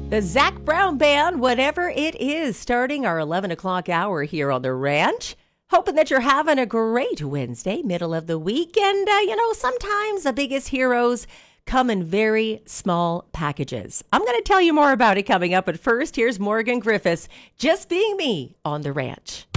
The Zach Brown Band, whatever it is, starting our 11 o'clock hour here on the ranch. Hoping that you're having a great Wednesday, middle of the week. And, sometimes the biggest heroes come in very small packages. I'm going to tell you more about it coming up. But first, here's Morgan Griffiths, Just Being Me on the Ranch.